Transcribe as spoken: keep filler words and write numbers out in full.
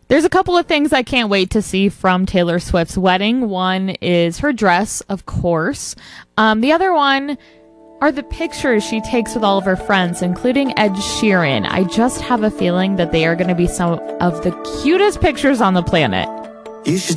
There's a couple of things I can't wait to see from Taylor Swift's wedding. One is her dress, of course. Um, the other one are the pictures she takes with all of her friends, including Ed Sheeran. I just have a feeling that they are going to be some of the cutest pictures on the planet. You should